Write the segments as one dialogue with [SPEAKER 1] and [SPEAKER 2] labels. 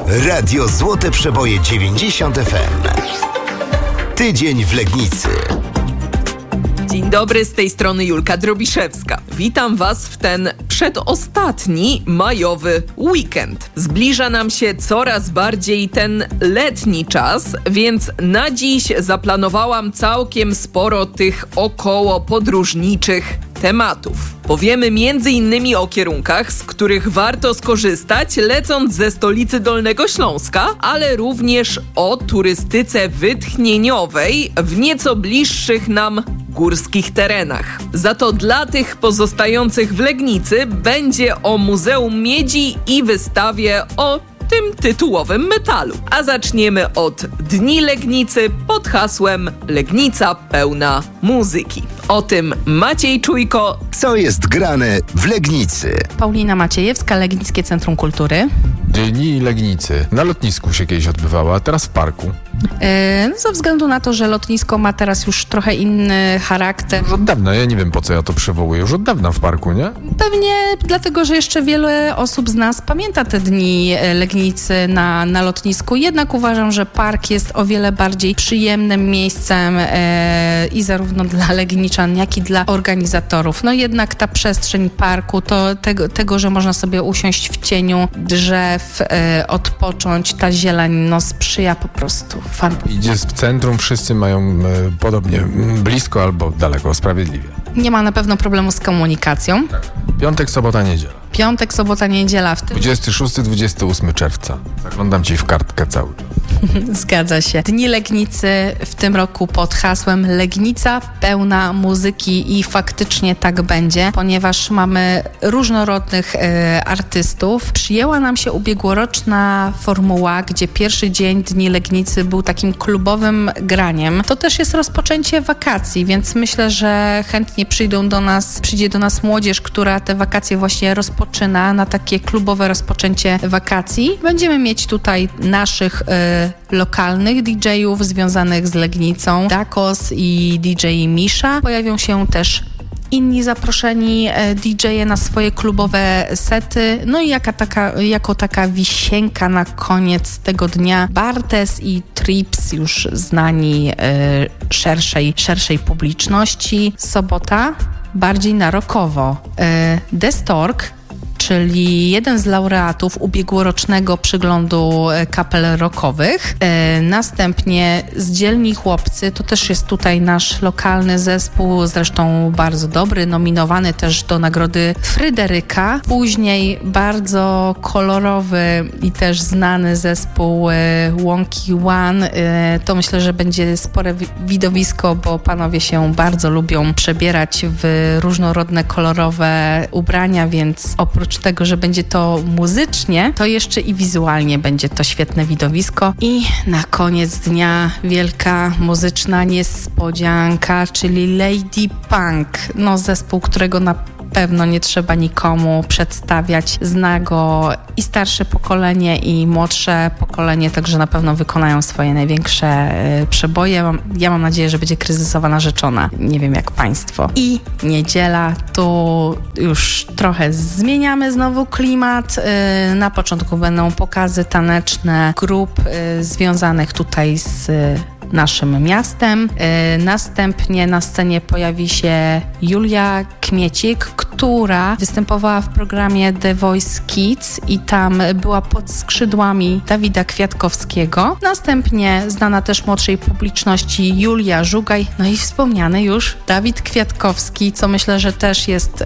[SPEAKER 1] Radio Złote Przeboje 90 FM. Tydzień w Legnicy.
[SPEAKER 2] Dzień dobry, z tej strony Julka Drobiszewska. Witam Was w ten przedostatni majowy weekend. Zbliża nam się coraz bardziej ten letni czas, więc na dziś zaplanowałam całkiem sporo tych około podróżniczych tematów. Powiemy m.in. o kierunkach, z których warto skorzystać, lecąc ze stolicy Dolnego Śląska, ale również o turystyce wytchnieniowej w nieco bliższych nam górskich terenach. Za to dla tych pozostających w Legnicy będzie o Muzeum Miedzi i wystawie o tym tytułowym metalu. A zaczniemy od Dni Legnicy pod hasłem Legnica pełna muzyki. O tym Maciej Czujko.
[SPEAKER 1] Co jest grane w Legnicy?
[SPEAKER 3] Paulina Maciejewska, Legnickie Centrum Kultury.
[SPEAKER 4] Dni Legnicy. Na lotnisku się kiedyś odbywała, a teraz w parku.
[SPEAKER 3] Ze względu na to, że lotnisko ma teraz już trochę inny charakter.
[SPEAKER 4] Już od dawna, ja nie wiem po co ja to przywołuję, już od dawna w parku, nie?
[SPEAKER 3] Pewnie dlatego, że jeszcze wiele osób z nas pamięta te dni Legnicy na lotnisku. Jednak uważam, że park jest o wiele bardziej przyjemnym miejscem i zarówno dla legniczan, jak i dla organizatorów. No jednak ta przestrzeń parku, to tego, że można sobie usiąść w cieniu drzew, odpocząć, ta zieleń, no sprzyja po prostu.
[SPEAKER 4] Idzie w centrum, wszyscy mają podobnie blisko albo daleko, sprawiedliwie.
[SPEAKER 3] Nie ma na pewno problemu z komunikacją.
[SPEAKER 4] Tak. Piątek, sobota, niedziela.
[SPEAKER 3] Piątek, sobota, niedziela. W tym
[SPEAKER 4] 26-28 czerwca. Zaglądam ci w kartkę cały czas.
[SPEAKER 3] Zgadza się. Dni Legnicy w tym roku pod hasłem Legnica pełna muzyki i faktycznie tak będzie, ponieważ mamy różnorodnych artystów. Przyjęła nam się ubiegłoroczna formuła, gdzie pierwszy dzień Dni Legnicy był takim klubowym graniem. To też jest rozpoczęcie wakacji, więc myślę, że chętnie przyjdzie do nas młodzież, która te wakacje właśnie rozpoczyna na takie klubowe rozpoczęcie wakacji. Będziemy mieć tutaj naszych lokalnych DJ-ów związanych z Legnicą, Dakos i DJ Misza. Pojawią się też inni zaproszeni DJ-e na swoje klubowe sety. No i jako taka wisienka na koniec tego dnia Bartes i Trips, już znani szerszej publiczności. Sobota bardziej na rockowo. Destork, czyli jeden z laureatów ubiegłorocznego przyglądu kapel rockowych. Następnie Zdzielni Chłopcy, to też jest tutaj nasz lokalny zespół, zresztą bardzo dobry, nominowany też do nagrody Fryderyka. Później bardzo kolorowy i też znany zespół Wonky One. To myślę, że będzie spore widowisko, bo panowie się bardzo lubią przebierać w różnorodne, kolorowe ubrania, więc oprócz tego, że będzie to muzycznie, to jeszcze i wizualnie będzie to świetne widowisko. I na koniec dnia wielka muzyczna niespodzianka, czyli Lady Punk. No zespół, którego na pewno nie trzeba nikomu przedstawiać. Zna go i starsze pokolenie, i młodsze pokolenie, także na pewno wykonają swoje największe przeboje. Ja mam nadzieję, że będzie Kryzysowa Narzeczona. Nie wiem jak państwo. I niedziela, tu już trochę zmieniamy znowu klimat. Na początku będą pokazy taneczne grup związanych tutaj z naszym miastem. Następnie na scenie pojawi się Julia Kmiecik, która występowała w programie The Voice Kids i tam była pod skrzydłami Dawida Kwiatkowskiego. Następnie znana też młodszej publiczności Julia Żugaj, no i wspomniany już Dawid Kwiatkowski, co myślę, że też jest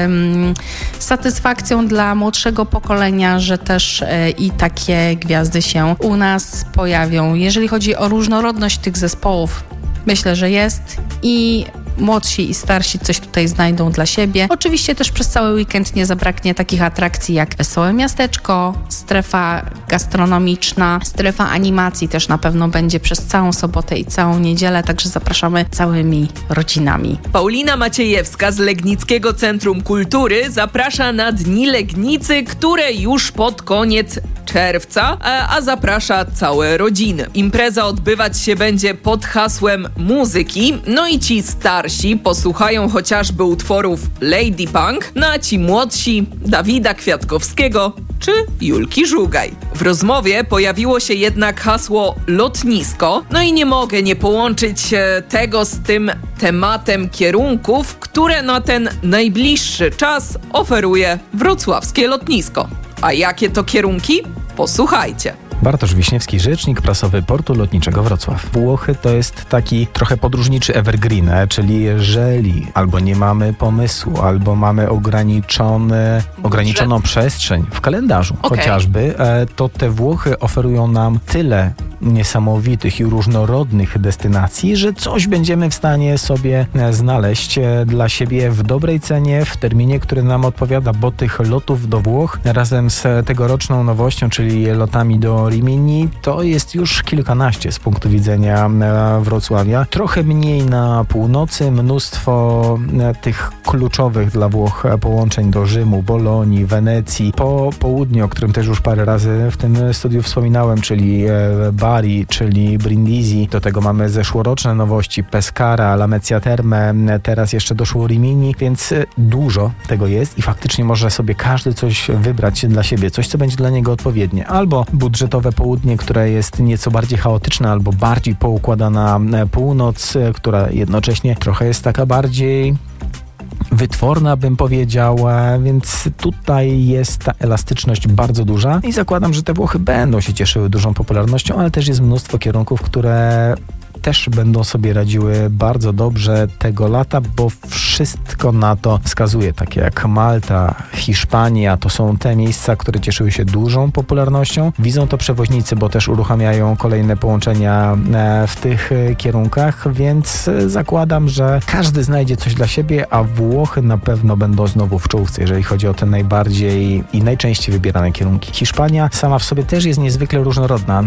[SPEAKER 3] satysfakcją dla młodszego pokolenia, że też i takie gwiazdy się u nas pojawią. Jeżeli chodzi o różnorodność tych zespołów, myślę, że jest i młodsi i starsi coś tutaj znajdą dla siebie. Oczywiście też przez cały weekend nie zabraknie takich atrakcji jak Wesołe Miasteczko, strefa gastronomiczna, strefa animacji też na pewno będzie przez całą sobotę i całą niedzielę, także zapraszamy całymi rodzinami.
[SPEAKER 2] Paulina Maciejewska z Legnickiego Centrum Kultury zaprasza na Dni Legnicy, które już pod koniec czerwca, a zaprasza całe rodziny. Impreza odbywać się będzie pod hasłem muzyki, no i ci starsi posłuchają chociażby utworów Lady Punk, no a ci młodsi Dawida Kwiatkowskiego czy Julki Żugaj. W rozmowie pojawiło się jednak hasło lotnisko, no i nie mogę nie połączyć tego z tym tematem kierunków, które na ten najbliższy czas oferuje wrocławskie lotnisko. A jakie to kierunki? Posłuchajcie.
[SPEAKER 5] Bartosz Wiśniewski, rzecznik prasowy Portu Lotniczego Wrocław. Włochy to jest taki trochę podróżniczy evergreen, czyli jeżeli albo nie mamy pomysłu, albo mamy ograniczoną przestrzeń w kalendarzu chociażby, to te Włochy oferują nam tyle niesamowitych i różnorodnych destynacji, że coś będziemy w stanie sobie znaleźć dla siebie w dobrej cenie, w terminie, który nam odpowiada, bo tych lotów do Włoch razem z tegoroczną nowością, czyli lotami do Rimini, to jest już kilkanaście z punktu widzenia Wrocławia. Trochę mniej na północy, mnóstwo tych kluczowych dla Włoch połączeń do Rzymu, Bolonii, Wenecji, po południu, o którym też już parę razy w tym studiu wspominałem, czyli Bari, czyli Brindisi. Do tego mamy zeszłoroczne nowości, Pescara, Lamezia Terme, teraz jeszcze doszło Rimini, więc dużo tego jest i faktycznie może sobie każdy coś wybrać dla siebie, coś, co będzie dla niego odpowiednie. Albo budżetowe południe, które jest nieco bardziej chaotyczne, albo bardziej poukładana północ, która jednocześnie trochę jest taka bardziej wytworna, bym powiedział, więc tutaj jest ta elastyczność bardzo duża i zakładam, że te Włochy będą się cieszyły dużą popularnością, ale też jest mnóstwo kierunków, które też będą sobie radziły bardzo dobrze tego lata, bo wszystko na to wskazuje, takie jak Malta, Hiszpania, to są te miejsca, które cieszyły się dużą popularnością. Widzą to przewoźnicy, bo też uruchamiają kolejne połączenia w tych kierunkach, więc zakładam, że każdy znajdzie coś dla siebie, a Włochy na pewno będą znowu w czołówce, jeżeli chodzi o te najbardziej i najczęściej wybierane kierunki. Hiszpania sama w sobie też jest niezwykle różnorodna.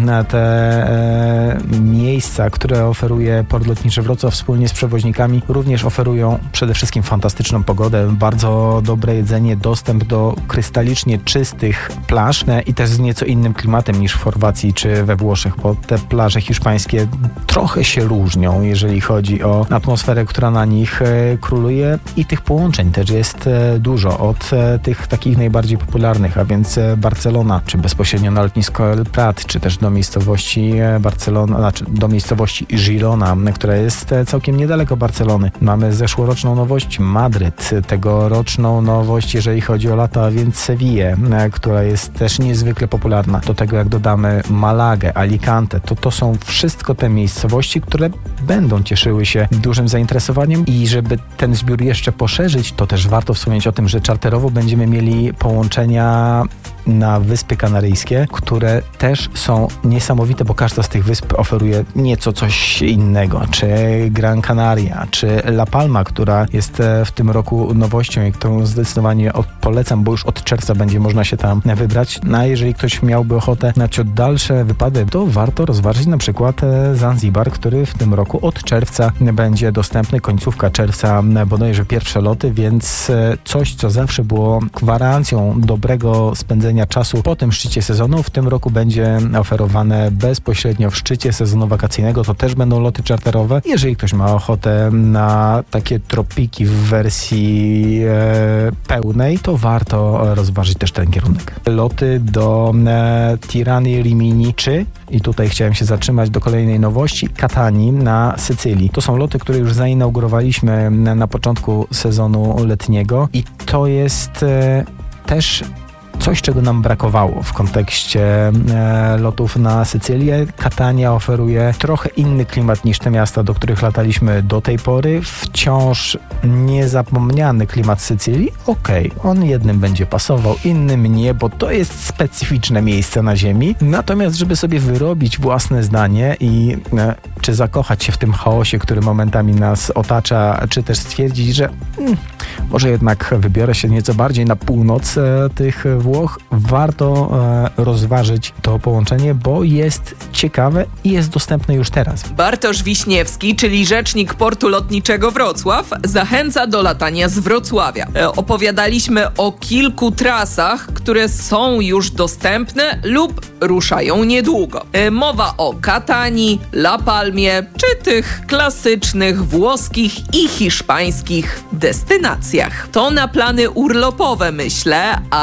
[SPEAKER 5] Te miejsca, które oferuje Port Lotniczy Wrocław wspólnie z przewoźnikami, również oferują przede wszystkim fantastyczną pogodę, bardzo dobre jedzenie, dostęp do krystalicznie czystych plaż i też z nieco innym klimatem niż w Chorwacji czy we Włoszech, bo te plaże hiszpańskie trochę się różnią, jeżeli chodzi o atmosferę, która na nich króluje i tych połączeń też jest dużo, od tych takich najbardziej popularnych, a więc Barcelona, czy bezpośrednio na lotnisko El Prat, czy też do miejscowości do miejscowości Girona, która jest całkiem niedaleko Barcelony. Mamy zeszłoroczną nowość Madryt, tegoroczną nowość, jeżeli chodzi o lata, a więc Sevillę, która jest też niezwykle popularna. Do tego jak dodamy Malagę, Alicante, to są wszystko te miejscowości, które będą cieszyły się dużym zainteresowaniem i żeby ten zbiór jeszcze poszerzyć, to też warto wspomnieć o tym, że czarterowo będziemy mieli połączenia na Wyspy Kanaryjskie, które też są niesamowite, bo każda z tych wysp oferuje nieco coś innego, czy Gran Canaria, czy La Palma, która jest w tym roku nowością i którą zdecydowanie polecam, bo już od czerwca będzie można się tam wybrać. A jeżeli ktoś miałby ochotę na ciut dalsze wypady, to warto rozważyć na przykład Zanzibar, który w tym roku od czerwca będzie dostępny, końcówka czerwca bodajże pierwsze loty, więc coś, co zawsze było gwarancją dobrego spędzenia czasu po tym szczycie sezonu, w tym roku będzie oferowane bezpośrednio w szczycie sezonu wakacyjnego. To też będą loty czarterowe. Jeżeli ktoś ma ochotę na takie tropiki w wersji pełnej, to warto rozważyć też ten kierunek. Loty do Tirany, Rimini, czy, i tutaj chciałem się zatrzymać, do kolejnej nowości, Katanii na Sycylii. To są loty, które już zainaugurowaliśmy na początku sezonu letniego i to jest też coś, czego nam brakowało w kontekście lotów na Sycylię. Katania oferuje trochę inny klimat niż te miasta, do których lataliśmy do tej pory. Wciąż niezapomniany klimat Sycylii. On jednym będzie pasował, innym nie, bo to jest specyficzne miejsce na ziemi. Natomiast, żeby sobie wyrobić własne zdanie i czy zakochać się w tym chaosie, który momentami nas otacza, czy też stwierdzić, że może jednak wybiorę się nieco bardziej na północ tych Włoch, warto rozważyć to połączenie, bo jest ciekawe i jest dostępne już teraz.
[SPEAKER 2] Bartosz Wiśniewski, czyli rzecznik Portu Lotniczego Wrocław, zachęca do latania z Wrocławia. Opowiadaliśmy o kilku trasach, które są już dostępne lub ruszają niedługo. Mowa o Katanii, La Palmie, czy tych klasycznych włoskich i hiszpańskich destynacjach. To na plany urlopowe, myślę, a co w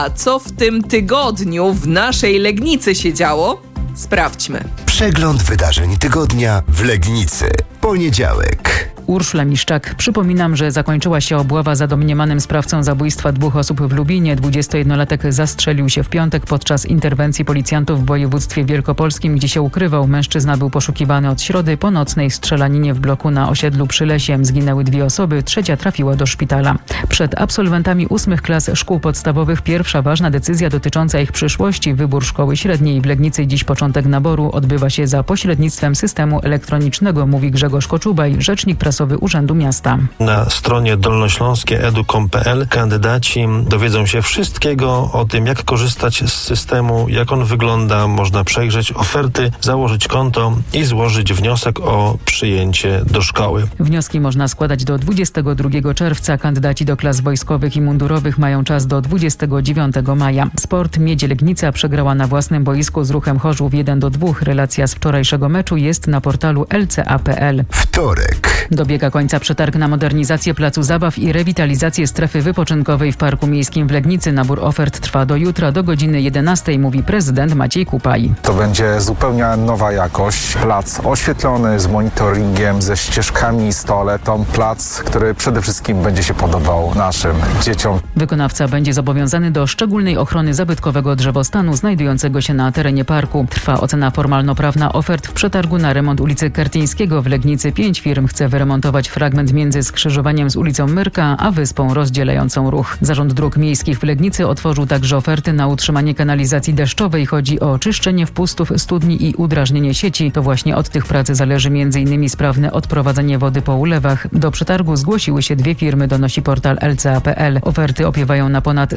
[SPEAKER 2] w tym tygodniu w naszej Legnicy się działo? Sprawdźmy.
[SPEAKER 1] Przegląd wydarzeń tygodnia w Legnicy. Poniedziałek.
[SPEAKER 6] Urszula Miszczak. Przypominam, że zakończyła się obława za domniemanym sprawcą zabójstwa 2 osób w Lubinie. 21-latek zastrzelił się w piątek podczas interwencji policjantów w województwie wielkopolskim, gdzie się ukrywał. Mężczyzna był poszukiwany od środy. Po nocnej strzelaninie w bloku na osiedlu przy Lesie zginęły 2 osoby, 3 trafiła do szpitala. Przed absolwentami 8 klas szkół podstawowych pierwsza ważna decyzja dotycząca ich przyszłości. Wybór szkoły średniej w Legnicy. Dziś początek naboru odbywa się za pośrednictwem systemu elektronicznego, mówi Grzegorz Koczubaj, rzecznik prasowy Urzędu Miasta.
[SPEAKER 7] Na stronie dolnośląskie.edu.pl kandydaci dowiedzą się wszystkiego o tym, jak korzystać z systemu, jak on wygląda. Można przejrzeć oferty, założyć konto i złożyć wniosek o przyjęcie do szkoły.
[SPEAKER 6] Wnioski można składać do 22 czerwca. Kandydaci do klas wojskowych i mundurowych mają czas do 29 maja. Sport. Miedź Legnica przegrała na własnym boisku z Ruchem Chorzów 1-2. Relacja z wczorajszego meczu jest na portalu lca.pl.
[SPEAKER 1] Wtorek.
[SPEAKER 6] Dobiega końca przetarg na modernizację placu zabaw i rewitalizację strefy wypoczynkowej w Parku Miejskim w Legnicy. Nabór ofert trwa do jutra, do godziny 11, mówi prezydent Maciej Kupaj.
[SPEAKER 8] To będzie zupełnie nowa jakość. Plac oświetlony, z monitoringiem, ze ścieżkami, z toaletą. Plac, który przede wszystkim będzie się podobał naszym dzieciom.
[SPEAKER 6] Wykonawca będzie zobowiązany do szczególnej ochrony zabytkowego drzewostanu znajdującego się na terenie parku. Trwa ocena formalno-prawna ofert w przetargu na remont ulicy Kertyńskiego w Legnicy. 5 firm chce wyremontować fragment między skrzyżowaniem z ulicą Myrka a wyspą rozdzielającą ruch. Zarząd Dróg Miejskich w Legnicy otworzył także oferty na utrzymanie kanalizacji deszczowej. Chodzi o czyszczenie wpustów studni i udrażnienie sieci. To właśnie od tych prac zależy m.in. sprawne odprowadzenie wody po ulewach. Do przetargu zgłosiły się 2 firmy, donosi portal lca.pl. Oferty opiewają na ponad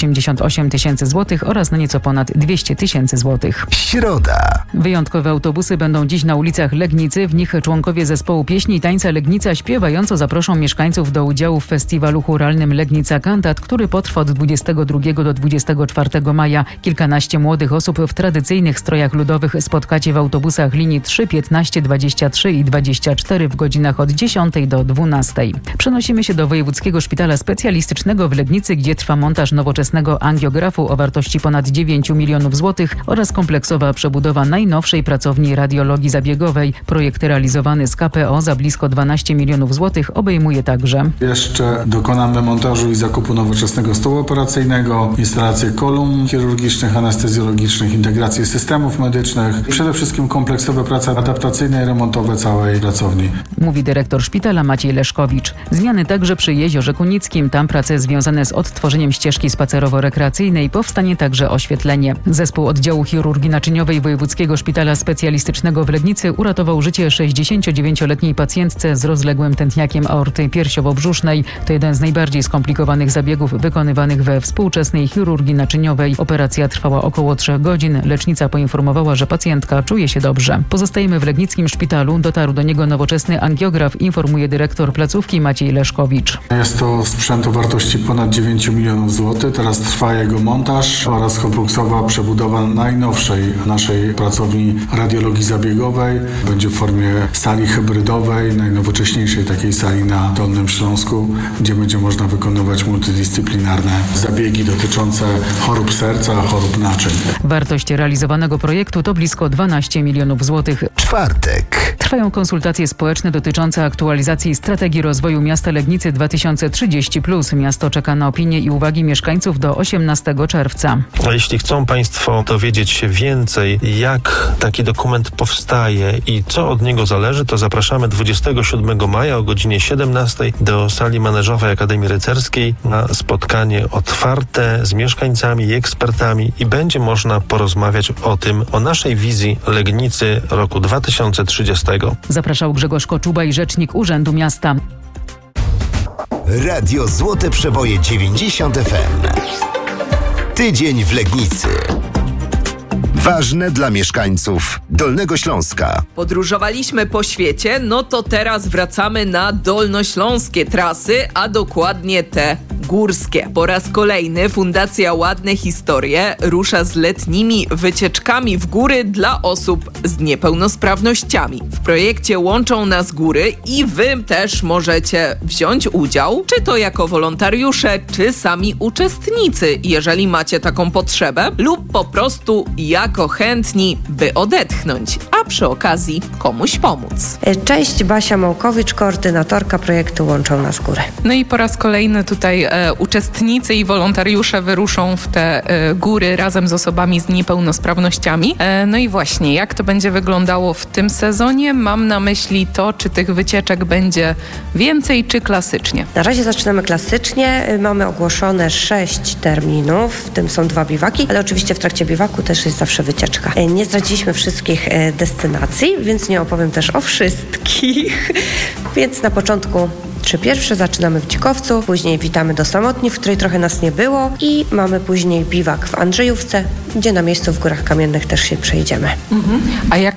[SPEAKER 6] 188 tysięcy złotych oraz na nieco ponad 200 tysięcy złotych.
[SPEAKER 1] Środa.
[SPEAKER 6] Wyjątkowe autobusy będą dziś na ulicach Legnicy. W nich członkowie zespołu pieśni i tańca Legnica śpiewająco zaproszą mieszkańców do udziału w festiwalu chóralnym Legnica Cantat, który potrwa od 22 do 24 maja. Kilkanaście młodych osób w tradycyjnych strojach ludowych spotkacie w autobusach linii 3, 15, 23 i 24 w godzinach od 10 do 12. Przenosimy się do Wojewódzkiego Szpitala Specjalistycznego w Legnicy, gdzie trwa montaż nowoczesnego angiografu o wartości ponad 9 milionów złotych oraz kompleksowa przebudowa najnowszej pracowni radiologii zabiegowej. Projekt realizowany z KPO za blisko 12 milionów złotych obejmuje także
[SPEAKER 9] jeszcze dokonamy montażu i zakupu nowoczesnego stołu operacyjnego, instalację kolumn chirurgicznych, anestezjologicznych, integrację systemów medycznych. Przede wszystkim kompleksowe prace adaptacyjne i remontowe całej pracowni.
[SPEAKER 6] Mówi dyrektor szpitala Maciej Leszkowicz. Zmiany także przy Jeziorze Kunickim. Tam prace związane z odtworzeniem ścieżki spacerowo-rekreacyjnej. Powstanie także oświetlenie. Zespół oddziału chirurgii naczyniowej Wojewódzkiego Szpitala Specjalistycznego w Legnicy uratował życie 69-letniej pacjentce z rozległym tętniakiem aorty piersiowo-brzusznej. To jeden z najbardziej skomplikowanych zabiegów wykonywanych we współczesnej chirurgii naczyniowej. Operacja trwała około 3 godzin. Lecznica poinformowała, że pacjentka czuje się dobrze. Pozostajemy w legnickim szpitalu. Dotarł do niego nowoczesny angiograf, informuje dyrektor placówki Maciej Leszkowicz.
[SPEAKER 9] Jest to sprzęt o wartości ponad 9 milionów złotych. Teraz trwa jego montaż oraz kompleksowa przebudowa najnowszej naszej pracowni radiologii zabiegowej. Będzie w formie sali hybrydowej, najnowocześniejszej takiej sali na Dolnym Śląsku, gdzie będzie można wykonywać multidyscyplinarne zabiegi dotyczące chorób serca, chorób naczyń. Wartość realizowanego projektu to blisko 12 milionów złotych.
[SPEAKER 1] Czwartek.
[SPEAKER 6] Trwają konsultacje społeczne dotyczące aktualizacji strategii rozwoju miasta Legnicy 2030+. Miasto czeka na opinie i uwagi mieszkańców do 18 czerwca.
[SPEAKER 7] A jeśli chcą Państwo dowiedzieć się więcej, jak taki dokument powstaje i co od niego zależy, to zapraszamy 27 maja o godzinie 17 do sali maneżowej Akademii Rycerskiej na spotkanie otwarte z mieszkańcami i ekspertami i będzie można porozmawiać o tym, o naszej wizji Legnicy roku 2030.
[SPEAKER 6] Zapraszał Grzegorz Koczubaj, rzecznik Urzędu Miasta.
[SPEAKER 1] Radio Złote Przeboje 90 FM. Tydzień w Legnicy. Ważne dla mieszkańców Dolnego Śląska.
[SPEAKER 2] Podróżowaliśmy po świecie, no to teraz wracamy na dolnośląskie trasy, a dokładnie te górskie. Po raz kolejny Fundacja Ładne Historie rusza z letnimi wycieczkami w góry dla osób z niepełnosprawnościami. W projekcie Łączą Nas Góry i wy też możecie wziąć udział, czy to jako wolontariusze, czy sami uczestnicy, jeżeli macie taką potrzebę, lub po prostu jako chętni, by odetchnąć, a przy okazji komuś pomóc.
[SPEAKER 10] Cześć, Basia Małkowicz, koordynatorka projektu Łączą Nas Góry.
[SPEAKER 11] No i po raz kolejny tutaj uczestnicy i wolontariusze wyruszą w te góry razem z osobami z niepełnosprawnościami. No i właśnie, jak to będzie wyglądało w tym sezonie? Mam na myśli to, czy tych wycieczek będzie więcej, czy klasycznie.
[SPEAKER 10] Na razie zaczynamy klasycznie. Mamy ogłoszone 6 terminów, w tym są 2 biwaki, ale oczywiście w trakcie biwaku też jest zawsze wycieczka. Nie zdradziliśmy wszystkich destynacji, więc nie opowiem też o wszystkich. Więc na początku 3 pierwsze zaczynamy w Dzikowcu, później witamy do Samotni, w której trochę nas nie było, i mamy później biwak w Andrzejówce, gdzie na miejscu w Górach Kamiennych też się przejdziemy.
[SPEAKER 11] A jak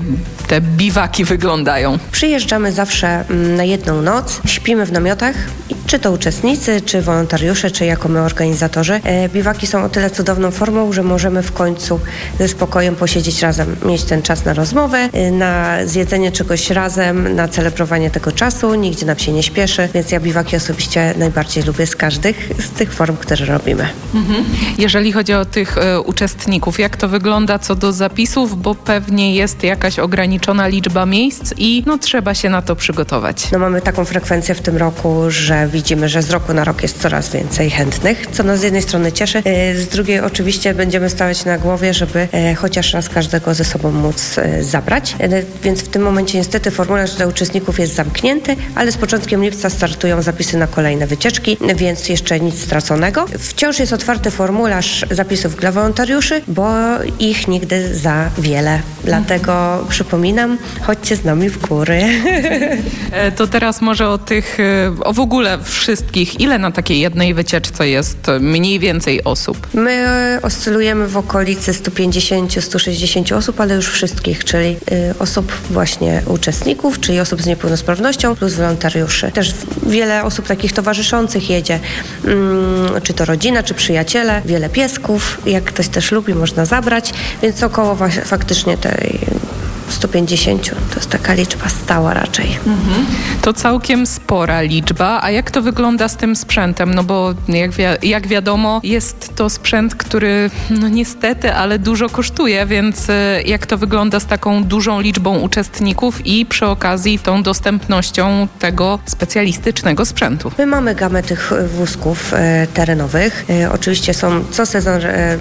[SPEAKER 11] te biwaki wyglądają?
[SPEAKER 10] Przyjeżdżamy zawsze na jedną noc, śpimy w namiotach, czy to uczestnicy, czy wolontariusze, czy jako my organizatorzy. Biwaki są o tyle cudowną formą, że możemy w końcu ze spokojem posiedzieć razem, mieć ten czas na rozmowę, na zjedzenie czegoś razem, na celebrowanie tego czasu, nigdzie nam się nie śpieszy, więc ja biwaki osobiście najbardziej lubię z każdych z tych form, które robimy.
[SPEAKER 11] Jeżeli chodzi o tych uczestników, jak to wygląda co do zapisów, bo pewnie jest jakaś ograniczona liczba miejsc i trzeba się na to przygotować.
[SPEAKER 10] Mamy taką frekwencję w tym roku, że widzimy, że z roku na rok jest coraz więcej chętnych, co nas z jednej strony cieszy, z drugiej oczywiście będziemy stawać na głowie, żeby chociaż raz każdego ze sobą móc zabrać. Więc w tym momencie niestety formularz dla uczestników jest zamknięty, ale z początkiem lipca startują zapisy na kolejne wycieczki, więc jeszcze nic straconego. Wciąż jest otwarty formularz zapisów dla wolontariuszy, bo ich nigdy za wiele. Dlatego przypominam, chodźcie z nami w góry.
[SPEAKER 11] To teraz może o w ogóle wszystkich. Ile na takiej jednej wycieczce jest mniej więcej osób?
[SPEAKER 10] My oscylujemy w okolicy 150-160 osób, ale już wszystkich, czyli osób właśnie uczestników, czyli osób z niepełnosprawnością plus wolontariuszy. Też wiele osób takich towarzyszących jedzie, czy to rodzina, czy przyjaciele, wiele piesków, jak ktoś też lubi, można zabrać, więc około faktycznie tej 150 to jest taka liczba stała raczej.
[SPEAKER 11] To całkiem spora liczba, a jak to wygląda z tym sprzętem? No bo jak wiadomo, jest to sprzęt, który niestety, ale dużo kosztuje, więc jak to wygląda z taką dużą liczbą uczestników i przy okazji tą dostępnością tego specjalistycznego sprzętu?
[SPEAKER 10] My mamy gamę tych wózków terenowych. Oczywiście są co sezon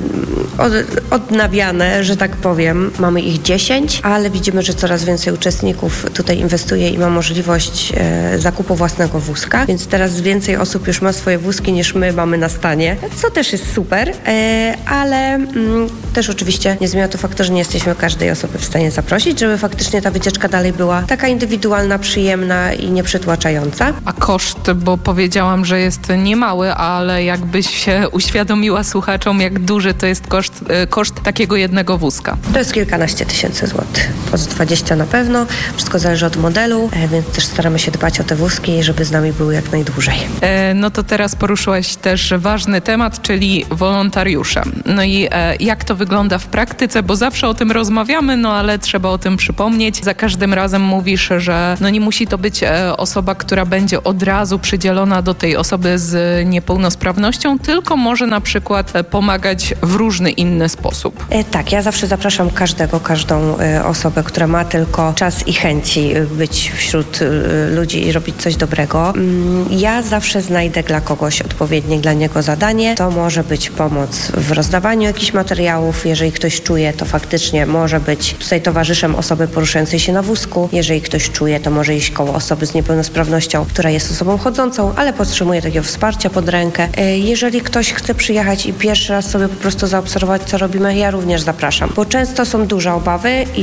[SPEAKER 10] odnawiane, że tak powiem. Mamy ich 10, ale widzimy, że coraz więcej uczestników tutaj inwestuje i ma możliwość zakupu własnego wózka, więc teraz więcej osób już ma swoje wózki niż my mamy na stanie, co też jest super, ale też oczywiście nie zmienia to faktu, że nie jesteśmy każdej osoby w stanie zaprosić, żeby faktycznie ta wycieczka dalej była taka indywidualna, przyjemna i nieprzytłaczająca.
[SPEAKER 11] A koszt, bo powiedziałam, że jest niemały, ale jakbyś się uświadomiła słuchaczom, jak duży to jest koszt takiego jednego wózka.
[SPEAKER 10] To jest kilkanaście tysięcy złotych. Od 20 na pewno. Wszystko zależy od modelu, więc też staramy się dbać o te wózki, żeby z nami były jak najdłużej.
[SPEAKER 11] No to teraz poruszyłaś też ważny temat, czyli wolontariusze. No i jak to wygląda w praktyce, bo zawsze o tym rozmawiamy, ale trzeba o tym przypomnieć. Za każdym razem mówisz, że nie musi to być osoba, która będzie od razu przydzielona do tej osoby z niepełnosprawnością, tylko może na przykład pomagać w różny inny sposób.
[SPEAKER 10] Tak, ja zawsze zapraszam każdą osobę, która ma tylko czas i chęci być wśród ludzi i robić coś dobrego. Ja zawsze znajdę dla kogoś odpowiednie dla niego zadanie. To może być pomoc w rozdawaniu jakichś materiałów. Jeżeli ktoś czuje, to faktycznie może być tutaj towarzyszem osoby poruszającej się na wózku. Jeżeli ktoś czuje, to może iść koło osoby z niepełnosprawnością, która jest osobą chodzącą, ale potrzebuje takiego wsparcia pod rękę. Jeżeli ktoś chce przyjechać i pierwszy raz sobie po prostu zaobserwować, co robimy, ja również zapraszam. Bo często są duże obawy i taka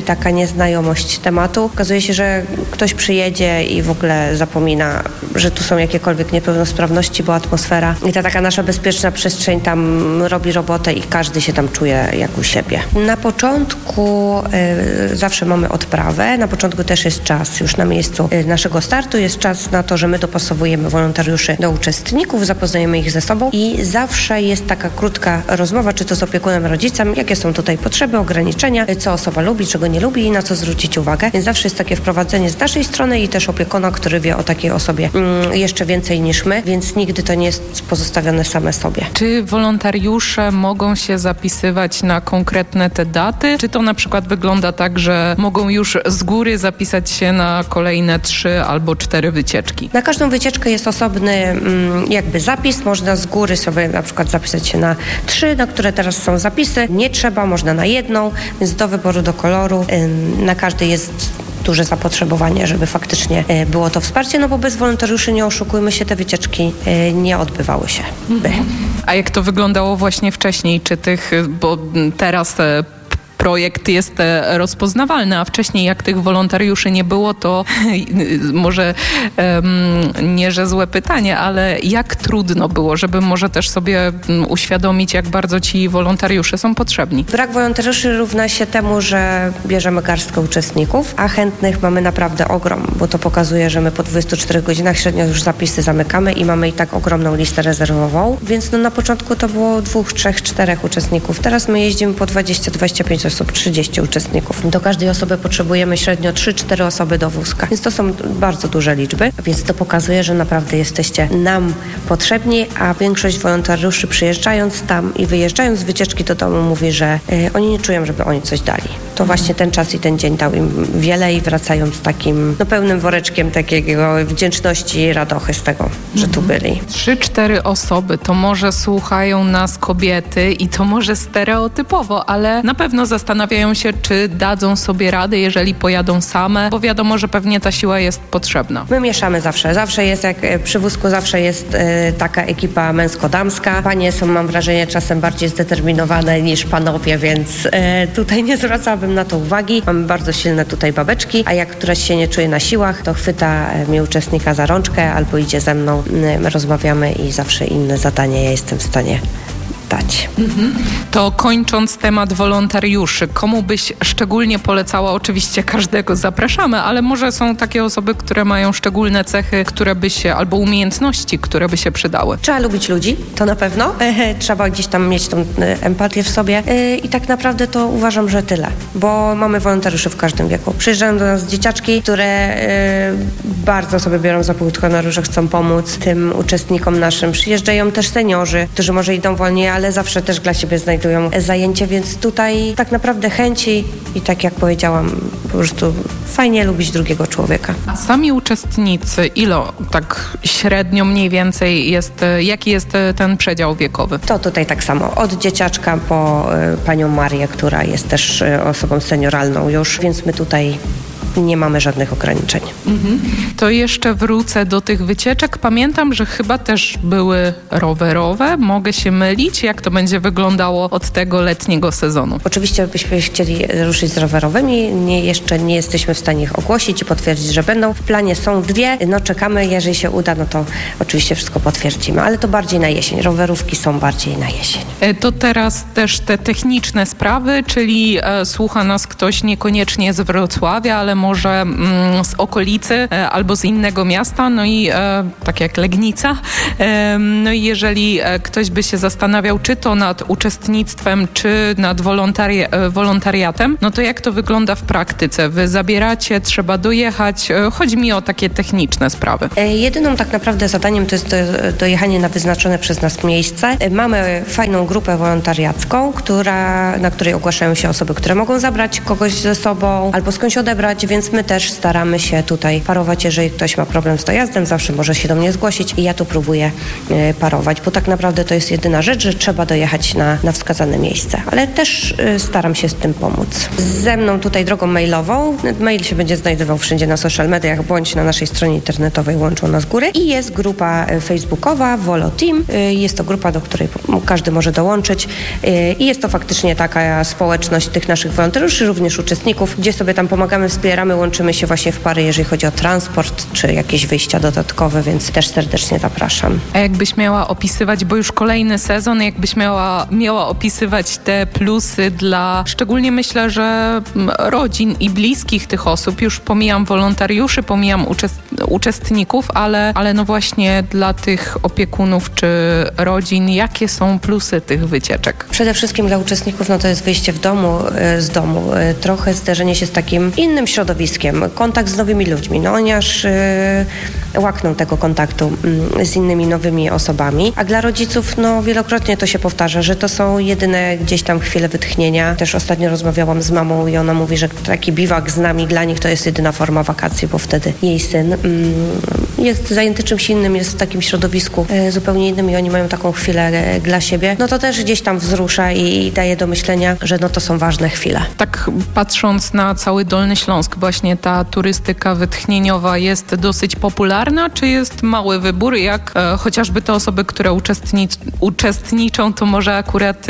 [SPEAKER 10] nieznajomość tematu. Okazuje się, że ktoś przyjedzie i w ogóle zapomina, że tu są jakiekolwiek niepełnosprawności, bo atmosfera i ta taka nasza bezpieczna przestrzeń tam robi robotę i każdy się tam czuje jak u siebie. Na początku zawsze mamy odprawę, na początku też jest czas już na miejscu naszego startu, jest czas na to, że my dopasowujemy wolontariuszy do uczestników, zapoznajemy ich ze sobą i zawsze jest taka krótka rozmowa, czy to z opiekunem, rodzicem, jakie są tutaj potrzeby, ograniczenia, co osoba lubi, czego nie lubi i na co zwrócić uwagę. Więc zawsze jest takie wprowadzenie z naszej strony i też opiekuna, który wie o takiej osobie jeszcze więcej niż my, więc nigdy to nie jest pozostawione same sobie.
[SPEAKER 11] Czy wolontariusze mogą się zapisywać na konkretne te daty? Czy to na przykład wygląda tak, że mogą już z góry zapisać się na kolejne 3 albo 4 wycieczki?
[SPEAKER 10] Na każdą wycieczkę jest osobny jakby zapis. Można z góry sobie na przykład zapisać się na 3, na które teraz są zapisy. Nie trzeba, można na 1, więc do wyboru, do koloru. Na każdy jest duże zapotrzebowanie, żeby faktycznie było to wsparcie, no bo bez wolontariuszy, nie oszukujmy się, te wycieczki nie odbywały się.
[SPEAKER 11] A jak to wyglądało właśnie wcześniej? Czy bo teraz projekt jest rozpoznawalny, a wcześniej jak tych wolontariuszy nie było, to może nie, że złe pytanie, ale jak trudno było, żeby może też sobie uświadomić, jak bardzo ci wolontariusze są potrzebni?
[SPEAKER 10] Brak wolontariuszy równa się temu, że bierzemy garstkę uczestników, a chętnych mamy naprawdę ogrom, bo to pokazuje, że my po 24 godzinach średnio już zapisy zamykamy i mamy i tak ogromną listę rezerwową, więc na początku to było 2, 3, 4 uczestników. Teraz my jeździmy po 20-25 osób, 30 uczestników. Do każdej osoby potrzebujemy średnio 3-4 osoby do wózka, więc to są bardzo duże liczby, więc to pokazuje, że naprawdę jesteście nam potrzebni, a większość wolontariuszy przyjeżdżając tam i wyjeżdżając z wycieczki do domu mówi, że oni nie czują, żeby oni coś dali. To właśnie ten czas i ten dzień dał im wiele i wracają z takim pełnym woreczkiem takiego wdzięczności i radochy z tego, że tu byli.
[SPEAKER 11] 3-4 osoby, to może słuchają nas kobiety i to może stereotypowo, ale na pewno zastanawiają się, czy dadzą sobie radę, jeżeli pojadą same, bo wiadomo, że pewnie ta siła jest potrzebna.
[SPEAKER 10] My mieszamy zawsze. Zawsze jest, jak przy wózku zawsze jest taka ekipa męsko-damska. Panie są, mam wrażenie, czasem bardziej zdeterminowane niż panowie, więc tutaj nie zwracałabym na to uwagi. Mamy bardzo silne tutaj babeczki, a jak któraś się nie czuje na siłach, to chwyta mnie uczestnika za rączkę albo idzie ze mną, my rozmawiamy i zawsze inne zadanie ja jestem w stanie dać.
[SPEAKER 11] To kończąc temat wolontariuszy, komu byś szczególnie polecała? Oczywiście każdego zapraszamy, ale może są takie osoby, które mają szczególne cechy, które by się, albo umiejętności, które by się przydały.
[SPEAKER 10] Trzeba lubić ludzi, to na pewno. Trzeba gdzieś tam mieć tą empatię w sobie i tak naprawdę to uważam, że tyle, bo mamy wolontariuszy w każdym wieku. Przyjeżdżają do nas dzieciaczki, które bardzo sobie biorą za półtko na róże, chcą pomóc tym uczestnikom naszym. Przyjeżdżają też seniorzy, którzy może idą wolniej, ale zawsze też dla siebie znajdują zajęcie, więc tutaj tak naprawdę chęci i tak jak powiedziałam, po prostu fajnie lubić drugiego człowieka.
[SPEAKER 11] A sami uczestnicy, tak średnio mniej więcej jest, jaki jest ten przedział wiekowy?
[SPEAKER 10] To tutaj tak samo, od dzieciaczka po panią Marię, która jest też osobą senioralną już, więc my tutaj nie mamy żadnych ograniczeń.
[SPEAKER 11] To jeszcze wrócę do tych wycieczek. Pamiętam, że chyba też były rowerowe. Mogę się mylić? Jak to będzie wyglądało od tego letniego sezonu?
[SPEAKER 10] Oczywiście byśmy chcieli ruszyć z rowerowymi. Jeszcze nie jesteśmy w stanie ich ogłosić i potwierdzić, że będą. W planie są 2. Czekamy. Jeżeli się uda, to oczywiście wszystko potwierdzimy. Ale to bardziej na jesień. Rowerówki są bardziej na jesień.
[SPEAKER 11] To teraz też te techniczne sprawy, czyli słucha nas ktoś niekoniecznie z Wrocławia, ale może z okolicy albo z innego miasta, tak jak Legnica. I jeżeli ktoś by się zastanawiał, czy to nad uczestnictwem, czy nad wolontariatem, to jak to wygląda w praktyce? Wy zabieracie, trzeba dojechać. Chodzi mi o takie techniczne sprawy.
[SPEAKER 10] Jedyną tak naprawdę zadaniem to jest dojechanie na wyznaczone przez nas miejsce. Mamy fajną grupę wolontariacką, na której ogłaszają się osoby, które mogą zabrać kogoś ze sobą albo skądś odebrać, więc my też staramy się tutaj parować, jeżeli ktoś ma problem z dojazdem, zawsze może się do mnie zgłosić i ja tu próbuję parować, bo tak naprawdę to jest jedyna rzecz, że trzeba dojechać na wskazane miejsce, ale też staram się z tym pomóc. Ze mną tutaj drogą mailową, mail się będzie znajdował wszędzie na social mediach, bądź na naszej stronie internetowej Łączą Nas Góry i jest grupa facebookowa Volo Team, jest to grupa, do której każdy może dołączyć i jest to faktycznie taka społeczność tych naszych wolontariuszy, również uczestników, gdzie sobie tam pomagamy, wspieramy, łączymy się właśnie w pary, jeżeli chodzi o transport, czy jakieś wyjścia dodatkowe, więc też serdecznie zapraszam.
[SPEAKER 11] A jakbyś miała opisywać, bo już kolejny sezon, jakbyś miała opisywać te plusy dla, szczególnie myślę, że rodzin i bliskich tych osób, już pomijam wolontariuszy, pomijam uczestników, ale no właśnie dla tych opiekunów czy rodzin, jakie są plusy tych wycieczek?
[SPEAKER 10] Przede wszystkim dla uczestników to jest wyjście z domu, trochę zderzenie się z takim innym środowiskiem, kontakt z nowymi ludźmi, oni aż łakną tego kontaktu z innymi nowymi osobami, a dla rodziców wielokrotnie to się powtarza, że to są jedyne gdzieś tam chwile wytchnienia. Też ostatnio rozmawiałam z mamą i ona mówi, że taki biwak z nami dla nich to jest jedyna forma wakacji, bo wtedy jej syn jest zajęty czymś innym, jest w takim środowisku zupełnie innym i oni mają taką chwilę dla siebie. To też gdzieś tam wzrusza i daje do myślenia, że to są ważne chwile.
[SPEAKER 11] Tak patrząc na cały Dolny Śląsk, właśnie ta turystyka wytchnieniowa jest dosyć popularna, czy jest mały wybór, jak chociażby te osoby, które uczestniczą, to może akurat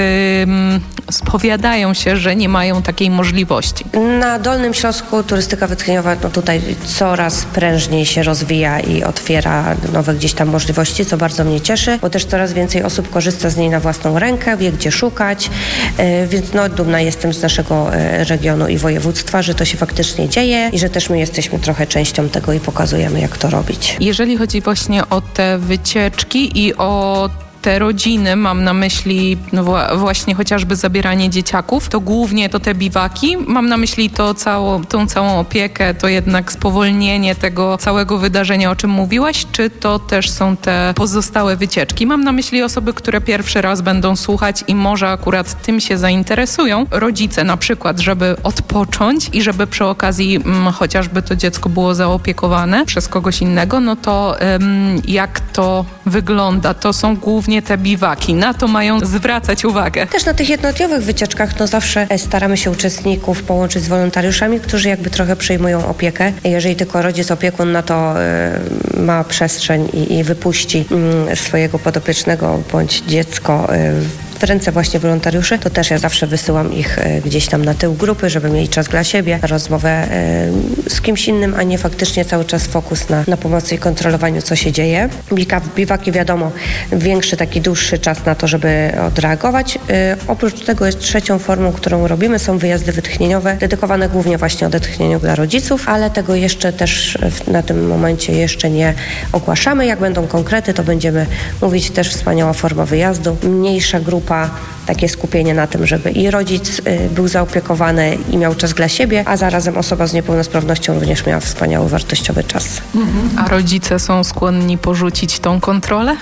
[SPEAKER 11] spowiadają się, że nie mają takiej możliwości?
[SPEAKER 10] Na Dolnym Śląsku turystyka wytchnieniowa tutaj coraz prężniej się rozwija i otwiera nowe gdzieś tam możliwości, co bardzo mnie cieszy, bo też coraz więcej osób korzysta z niej na własną rękę, wie gdzie szukać, więc dumna jestem z naszego regionu i województwa, że to się faktycznie dzieje i że też my jesteśmy trochę częścią tego i pokazujemy, jak to robić.
[SPEAKER 11] Jeżeli chodzi właśnie o te wycieczki i o te rodziny, mam na myśli właśnie chociażby zabieranie dzieciaków, to głównie to te biwaki, mam na myśli tą całą opiekę, to jednak spowolnienie tego całego wydarzenia, o czym mówiłaś, czy to też są te pozostałe wycieczki? Mam na myśli osoby, które pierwszy raz będą słuchać i może akurat tym się zainteresują. Rodzice na przykład, żeby odpocząć i żeby przy okazji chociażby to dziecko było zaopiekowane przez kogoś innego, to jak to wygląda? To są głównie te biwaki. Na to mają zwracać uwagę.
[SPEAKER 10] Też na tych jednodniowych wycieczkach zawsze staramy się uczestników połączyć z wolontariuszami, którzy jakby trochę przejmują opiekę. Jeżeli tylko rodzic, opiekun na to ma przestrzeń i wypuści swojego podopiecznego bądź dziecko w ręce właśnie wolontariuszy, to też ja zawsze wysyłam ich gdzieś tam na tył grupy, żeby mieli czas dla siebie, rozmowę z kimś innym, a nie faktycznie cały czas fokus na pomocy i kontrolowaniu, co się dzieje. Biwaki, wiadomo, większy, taki dłuższy czas na to, żeby odreagować. Oprócz tego jest trzecią formą, którą robimy, są wyjazdy wytchnieniowe, dedykowane głównie właśnie odetchnieniu dla rodziców, ale tego jeszcze też na tym momencie jeszcze nie ogłaszamy. Jak będą konkrety, to będziemy mówić. Też wspaniała forma wyjazdu. Mniejsza grupa, takie skupienie na tym, żeby i rodzic był zaopiekowany i miał czas dla siebie, a zarazem osoba z niepełnosprawnością również miała wspaniały, wartościowy czas.
[SPEAKER 11] A rodzice są skłonni porzucić tą kontrolę?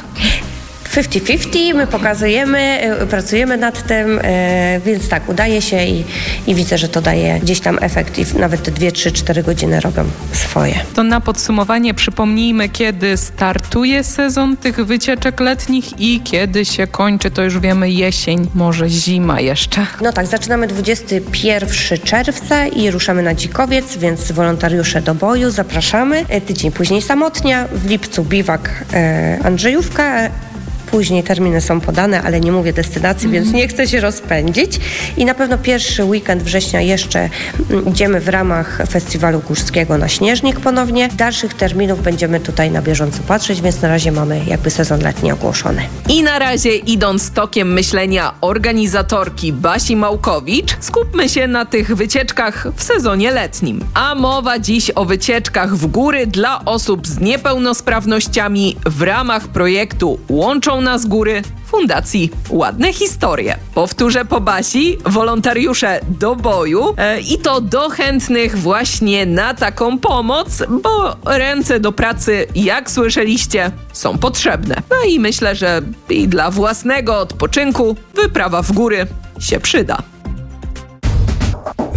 [SPEAKER 10] 50-50, my pokazujemy, pracujemy nad tym, więc tak, udaje się i widzę, że to daje gdzieś tam efekt i nawet te 2, 3, 4 godziny robią swoje.
[SPEAKER 11] To na podsumowanie przypomnijmy, kiedy startuje sezon tych wycieczek letnich i kiedy się kończy, to już wiemy, jesień, może zima jeszcze.
[SPEAKER 10] Tak, zaczynamy 21 czerwca i ruszamy na Dzikowiec, więc wolontariusze do boju, zapraszamy. Tydzień później Samotnia, w lipcu biwak Andrzejówka. Później terminy są podane, ale nie mówię destynacji, więc nie chcę się rozpędzić. I na pewno pierwszy weekend września jeszcze idziemy w ramach Festiwalu Górskiego na Śnieżnik ponownie. Dalszych terminów będziemy tutaj na bieżąco patrzeć, więc na razie mamy jakby sezon letni ogłoszony.
[SPEAKER 2] I na razie, idąc tokiem myślenia organizatorki Basi Małkowicz, skupmy się na tych wycieczkach w sezonie letnim. A mowa dziś o wycieczkach w góry dla osób z niepełnosprawnościami w ramach projektu Łączą Nas Góry Fundacji Ładne Historie. Powtórzę po Basi, wolontariusze do boju i to do chętnych właśnie na taką pomoc, bo ręce do pracy, jak słyszeliście, są potrzebne. I myślę, że i dla własnego odpoczynku wyprawa w góry się przyda.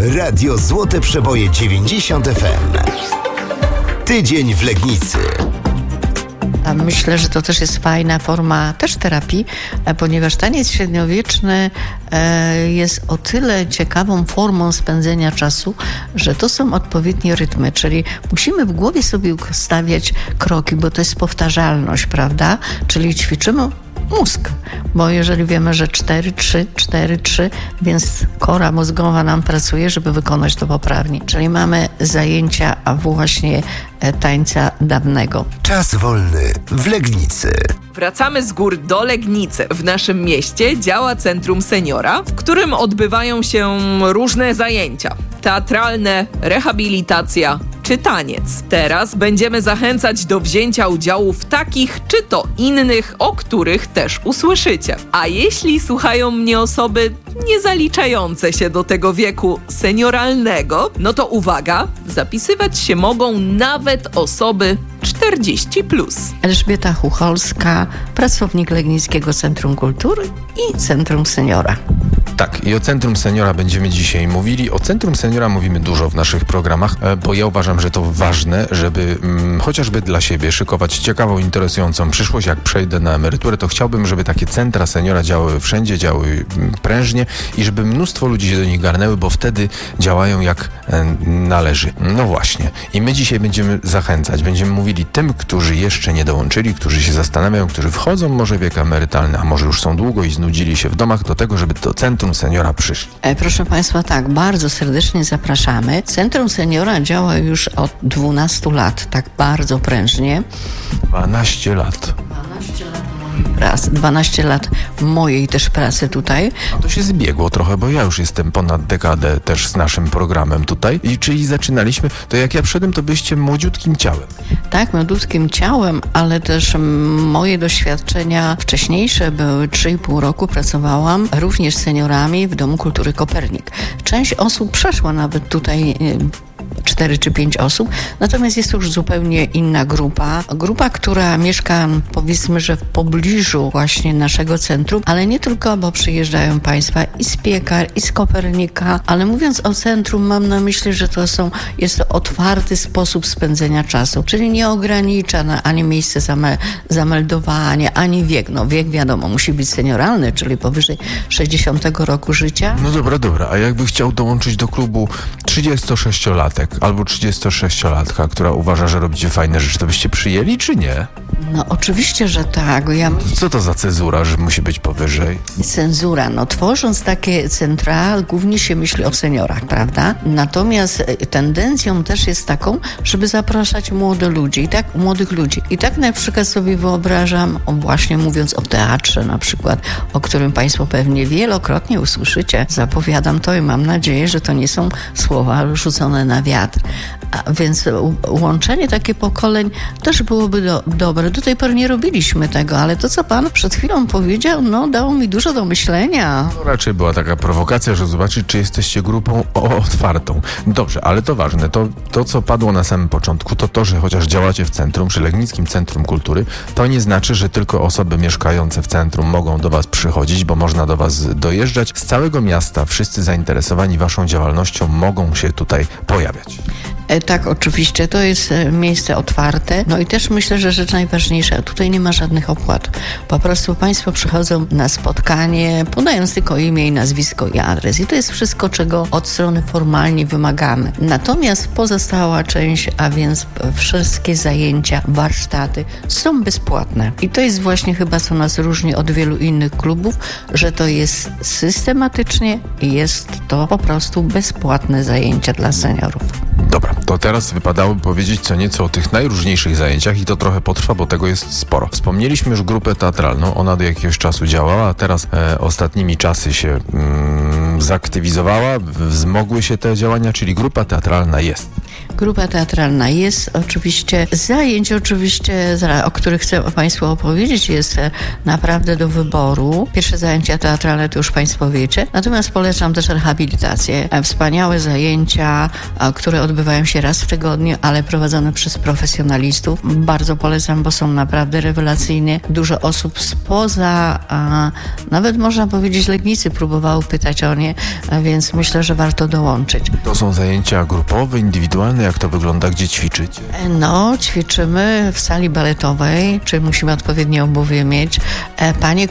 [SPEAKER 1] Radio Złote Przeboje 90 FM. Tydzień w Legnicy.
[SPEAKER 12] A myślę, że to też jest fajna forma też terapii, ponieważ taniec średniowieczny jest o tyle ciekawą formą spędzenia czasu, że to są odpowiednie rytmy, czyli musimy w głowie sobie ustawiać kroki, bo to jest powtarzalność, prawda? Czyli ćwiczymy mózg, bo jeżeli wiemy, że 4-3, więc kora mózgowa nam pracuje, żeby wykonać to poprawnie. Czyli mamy zajęcia właśnie tańca dawnego.
[SPEAKER 1] Czas wolny w Legnicy.
[SPEAKER 2] Wracamy z gór do Legnicy. W naszym mieście działa Centrum Seniora, w którym odbywają się różne zajęcia. Teatralne, rehabilitacja czy taniec. Teraz będziemy zachęcać do wzięcia udziału w takich czy to innych, o których też usłyszycie. A jeśli słuchają mnie osoby nie zaliczające się do tego wieku senioralnego, no to uwaga, zapisywać się mogą nawet osoby 40+.
[SPEAKER 12] Elżbieta Chucholska, pracownik Legnickiego Centrum Kultury i Centrum Seniora.
[SPEAKER 4] Tak, i o Centrum Seniora będziemy dzisiaj mówili. O Centrum Seniora mówimy dużo w naszych programach, bo ja uważam, że to ważne, żeby chociażby dla siebie szykować ciekawą, interesującą przyszłość. Jak przejdę na emeryturę, to chciałbym, żeby takie centra seniora działały wszędzie, działały prężnie i żeby mnóstwo ludzi się do nich garnęły, bo wtedy działają jak należy. No właśnie. I my dzisiaj będziemy zachęcać, będziemy mówili tym, którzy jeszcze nie dołączyli, którzy się zastanawiają, którzy wchodzą może w wiek emerytalny, a może już są długo i znudzili się w domach, do tego, żeby do Centrum Seniora przyszli.
[SPEAKER 12] Proszę Państwa, tak, bardzo serdecznie zapraszamy. Centrum Seniora działa już od 12 lat, tak bardzo prężnie.
[SPEAKER 4] 12 lat.
[SPEAKER 12] 12 lat mojej też pracy tutaj.
[SPEAKER 4] To się zbiegło trochę, bo ja już jestem ponad dekadę też z naszym programem tutaj. I czyli zaczynaliśmy, to jak ja przyszedłem, to byliście młodziutkim ciałem.
[SPEAKER 12] Tak, młodziutkim ciałem, ale też moje doświadczenia wcześniejsze były 3,5 roku. Pracowałam również z seniorami w Domu Kultury Kopernik. Część osób przeszła nawet tutaj 4 czy 5 osób, natomiast jest to już zupełnie inna grupa. Grupa, która mieszka, powiedzmy, że w pobliżu właśnie naszego centrum, ale nie tylko, bo przyjeżdżają Państwa i z Piekar, i z Kopernika, ale mówiąc o centrum, mam na myśli, że jest to otwarty sposób spędzenia czasu, czyli nie ogranicza ani miejsce zameldowania, ani wiek. No wiek wiadomo, musi być senioralny, czyli powyżej 60 roku życia.
[SPEAKER 4] No dobra, a jakby chciał dołączyć do klubu 36-latek albo 36-latka, która uważa, że robicie fajne rzeczy, to byście przyjęli, czy nie?
[SPEAKER 12] No oczywiście, że tak.
[SPEAKER 4] Co to za cezura, że musi być powyżej?
[SPEAKER 12] Cenzura. No tworząc takie centra, głównie się myśli o seniorach, prawda? Natomiast tendencją też jest taką, żeby zapraszać młodych ludzi. I tak na przykład sobie wyobrażam, właśnie mówiąc o teatrze na przykład, o którym Państwo pewnie wielokrotnie usłyszycie, zapowiadam to i mam nadzieję, że to nie są słowa rzucone na wiatr. A więc łączenie takie pokoleń też byłoby dobre. Do tej pory nie robiliśmy tego, ale to, co Pan przed chwilą powiedział, dało mi dużo do myślenia.
[SPEAKER 4] No, raczej była taka prowokacja, że zobaczyć, czy jesteście grupą otwartą. Dobrze, ale to ważne. To, co padło na samym początku, to, że chociaż działacie w centrum, przy Legnickim Centrum Kultury, to nie znaczy, że tylko osoby mieszkające w centrum mogą do Was przychodzić, bo można do Was dojeżdżać. Z całego miasta wszyscy zainteresowani Waszą działalnością mogą się tutaj pojawiać.
[SPEAKER 12] Tak, oczywiście, to jest miejsce otwarte. No i też myślę, że rzecz najważniejsza, tutaj nie ma żadnych opłat. Po prostu Państwo przychodzą na spotkanie, podając tylko imię i nazwisko i adres. I to jest wszystko, czego od strony formalnie wymagamy. Natomiast pozostała część, a więc wszystkie zajęcia, warsztaty są bezpłatne. I to jest właśnie chyba, co nas różni od wielu innych klubów, że to jest systematycznie i jest to po prostu bezpłatne zajęcia dla seniorów.
[SPEAKER 4] Dobra, to teraz wypadałoby powiedzieć co nieco o tych najróżniejszych zajęciach i to trochę potrwa, bo tego jest sporo. Wspomnieliśmy już grupę teatralną, ona do jakiegoś czasu działała, a teraz ostatnimi czasy się zaktywizowała, wzmogły się te działania, czyli grupa teatralna jest.
[SPEAKER 12] Grupa teatralna jest oczywiście, zajęć oczywiście, o których chcę Państwu opowiedzieć, jest naprawdę do wyboru. Pierwsze zajęcia teatralne to już Państwo wiecie, natomiast polecam też rehabilitację. Wspaniałe zajęcia, które odbywają się raz w tygodniu, ale prowadzone przez profesjonalistów. Bardzo polecam, bo są naprawdę rewelacyjne. Dużo osób spoza, nawet można powiedzieć Legnicy próbowało pytać o nie, więc myślę, że warto dołączyć.
[SPEAKER 4] To są zajęcia grupowe, indywidualne? Jak to wygląda? Gdzie ćwiczycie?
[SPEAKER 12] No, ćwiczymy w sali baletowej, czyli musimy odpowiednie obuwie mieć. Pani,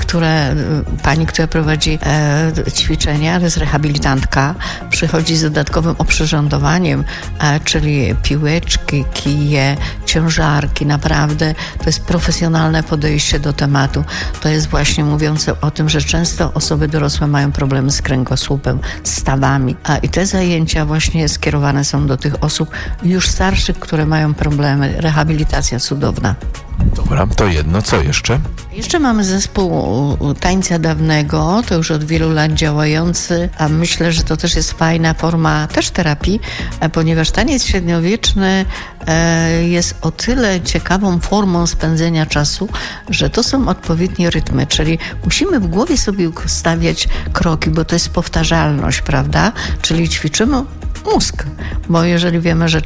[SPEAKER 12] która prowadzi ćwiczenia, to jest rehabilitantka, przychodzi z dodatkowym oprzyrządowaniem, czyli piłeczki, kije, ciężarki. Naprawdę to jest profesjonalne podejście do tematu. To jest właśnie mówiące o tym, że często osoby dorosłe mają problemy z kręgosłupem, z stawami. I te zajęcia właśnie skierowane są do tych osób już starszych, które mają problemy. Rehabilitacja cudowna.
[SPEAKER 4] Dobra, to jedno. Co jeszcze?
[SPEAKER 12] Jeszcze mamy zespół tańca dawnego, to już od wielu lat działający, a myślę, że to też jest fajna forma też terapii, ponieważ taniec średniowieczny jest o tyle ciekawą formą spędzenia czasu, że to są odpowiednie rytmy, czyli musimy w głowie sobie stawiać kroki, bo to jest powtarzalność, prawda? Czyli ćwiczymy mózg, bo jeżeli wiemy, że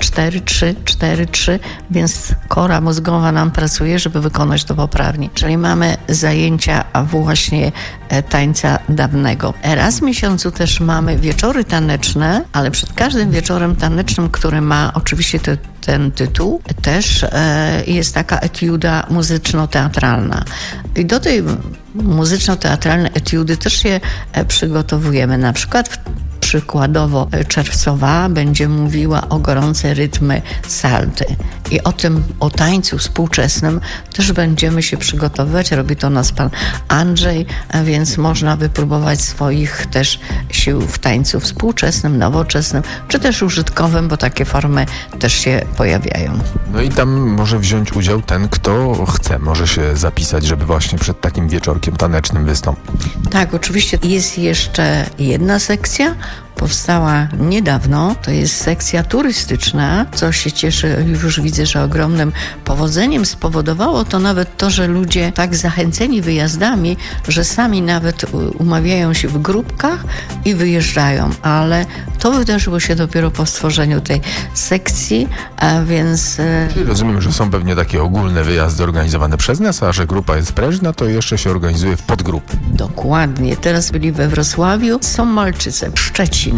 [SPEAKER 12] 4-3, więc kora mózgowa nam pracuje, żeby wykonać to poprawnie. Czyli mamy zajęcia właśnie tańca dawnego. Raz w miesiącu też mamy wieczory taneczne, ale przed każdym wieczorem tanecznym, który ma oczywiście ten tytuł, też jest taka etiuda muzyczno-teatralna. I do tej muzyczno-teatralnej etiudy też się przygotowujemy. Na przykład przykładowo czerwcowa będzie mówiła o gorące rytmy salty. I o tańcu współczesnym też będziemy się przygotowywać. Robi to nas pan Andrzej, więc można wypróbować swoich też sił w tańcu współczesnym, nowoczesnym, czy też użytkowym, bo takie formy też się pojawiają.
[SPEAKER 4] No i tam może wziąć udział ten, kto chce. Może się zapisać, żeby właśnie przed takim wieczorkiem tanecznym wystąpić.
[SPEAKER 12] Tak, oczywiście jest jeszcze jedna sekcja, powstała niedawno, to jest sekcja turystyczna, co się cieszy, już widzę, że ogromnym powodzeniem spowodowało to nawet to, że ludzie tak zachęceni wyjazdami, że sami nawet umawiają się w grupkach i wyjeżdżają, ale to wydarzyło się dopiero po stworzeniu tej sekcji, a więc...
[SPEAKER 4] Czyli rozumiem, że są pewnie takie ogólne wyjazdy organizowane przez nas, a że grupa jest prężna, to jeszcze się organizuje w podgrupy.
[SPEAKER 12] Dokładnie. Teraz byli we Wrocławiu, są Malczyce, Szczecin,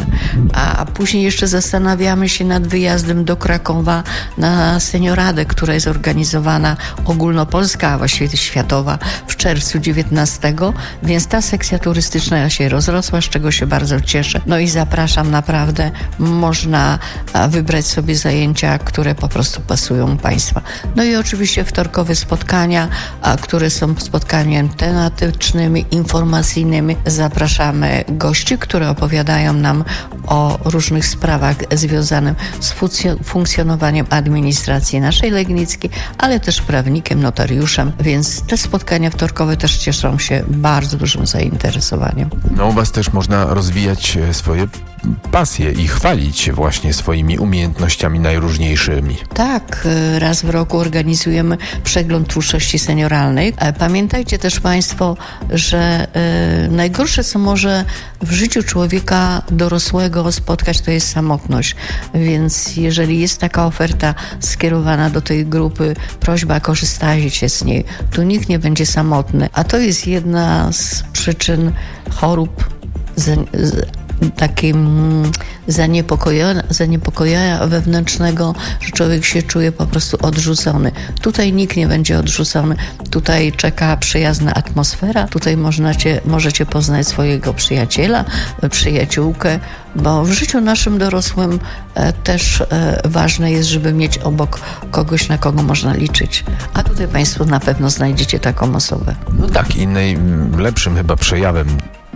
[SPEAKER 12] a później jeszcze zastanawiamy się nad wyjazdem do Krakowa na Senioradę, która jest organizowana ogólnopolska, a właściwie światowa w czerwcu 19, więc ta sekcja turystyczna się rozrosła, z czego się bardzo cieszę. No i zapraszam, naprawdę można wybrać sobie zajęcia, które po prostu pasują Państwa. No i oczywiście wtorkowe spotkania, które są spotkaniami tematycznymi, informacyjnymi. Zapraszamy gości, które opowiadają nam o różnych sprawach związanych z funkcjonowaniem administracji naszej legnickiej, ale też prawnikiem, notariuszem, więc te spotkania wtorkowe też cieszą się bardzo dużym zainteresowaniem.
[SPEAKER 4] No u Was też można rozwijać swoje pasje i chwalić właśnie swoimi umiejętnościami najróżniejszymi.
[SPEAKER 12] Tak, raz w roku organizujemy przegląd twórczości senioralnej. Pamiętajcie też Państwo, że najgorsze, co może w życiu człowieka dorosłego spotkać, to jest samotność. Więc jeżeli jest taka oferta skierowana do tej grupy, prośba, korzystajcie z niej. Tu nikt nie będzie samotny. A to jest jedna z przyczyn chorób takim zaniepokojenia wewnętrznego, że człowiek się czuje po prostu odrzucony. Tutaj nikt nie będzie odrzucony. Tutaj czeka przyjazna atmosfera. Tutaj możecie poznać swojego przyjaciela, przyjaciółkę, bo w życiu naszym dorosłym też ważne jest, żeby mieć obok kogoś, na kogo można liczyć. A tutaj Państwo na pewno znajdziecie taką osobę.
[SPEAKER 4] No tak, i najlepszym chyba przejawem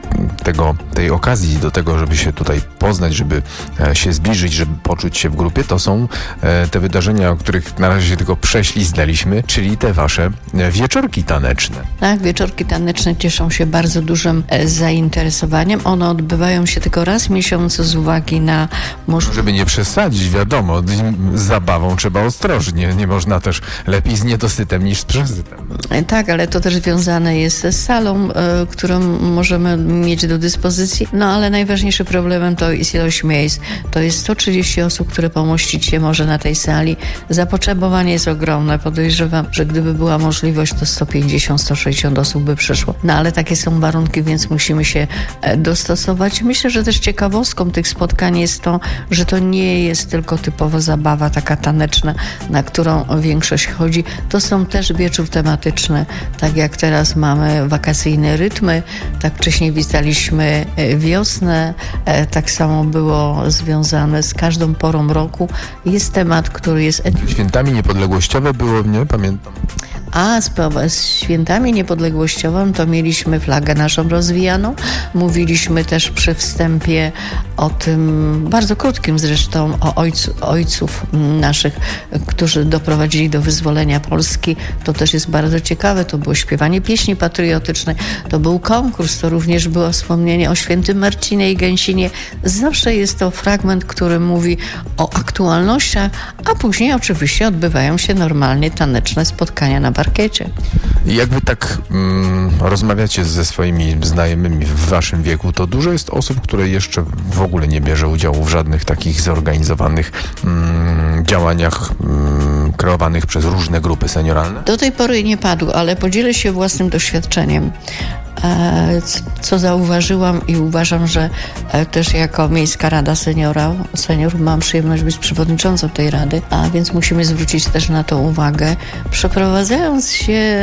[SPEAKER 4] tej okazji do tego, żeby się tutaj poznać, żeby się zbliżyć, żeby poczuć się w grupie, to są te wydarzenia, o których na razie się tylko prześliznęliśmy, czyli te wasze wieczorki taneczne.
[SPEAKER 12] Tak, wieczorki taneczne cieszą się bardzo dużym zainteresowaniem. One odbywają się tylko raz w miesiącu z uwagi na możliwość...
[SPEAKER 4] Żeby nie przesadzić, wiadomo, z zabawą trzeba ostrożnie. Nie można też lepiej z niedosytem niż z przesytem.
[SPEAKER 12] Tak, ale to też związane jest z salą, którą możemy mieć do dyspozycji. No ale najważniejszym problemem to jest ilość miejsc. To jest 130 osób, które pomieścić się może na tej sali. Zapotrzebowanie jest ogromne. Podejrzewam, że gdyby była możliwość, to 150-160 osób by przyszło. No ale takie są warunki, więc musimy się dostosować. Myślę, że też ciekawostką tych spotkań jest to, że to nie jest tylko typowa zabawa taka taneczna, na którą większość chodzi. To są też wieczór tematyczny. Tak jak teraz mamy wakacyjne rytmy, tak wcześniej witaliśmy wiosnę, tak samo było związane z każdą porą roku. Jest temat, który jest...
[SPEAKER 4] Świętami niepodległościowe było, nie? Pamiętam.
[SPEAKER 12] A z świętami niepodległościowym to mieliśmy flagę naszą rozwijaną. Mówiliśmy też przy wstępie o tym, bardzo krótkim zresztą, o ojców naszych, którzy doprowadzili do wyzwolenia Polski. To też jest bardzo ciekawe. To było śpiewanie pieśni patriotycznej, to był konkurs, to również było wspomnienie o świętym Marcinie i Gęsinie. Zawsze jest to fragment, który mówi o aktualnościach, a później oczywiście odbywają się normalnie taneczne spotkania na parkiecie.
[SPEAKER 4] Jak wy tak rozmawiacie ze swoimi znajomymi w waszym wieku, to dużo jest osób, które jeszcze w ogóle nie bierze udziału w żadnych takich zorganizowanych działaniach kreowanych przez różne grupy senioralne?
[SPEAKER 12] Do tej pory nie padł, ale podzielę się własnym doświadczeniem. Co zauważyłam i uważam, że też jako Miejska Rada Seniorów mam przyjemność być przewodniczącą tej rady, a więc musimy zwrócić też na to uwagę. Przeprowadzając się